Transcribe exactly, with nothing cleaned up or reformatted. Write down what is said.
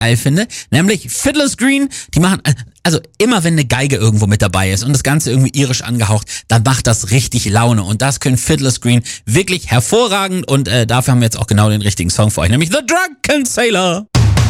geil finde, nämlich Fiddler's Green. Die machen, also immer wenn eine Geige irgendwo mit dabei ist und das Ganze irgendwie irisch angehaucht, dann macht das richtig Laune und das können Fiddler's Green wirklich hervorragend und äh, dafür haben wir jetzt auch genau den richtigen Song für euch, nämlich The Drunken Sailor.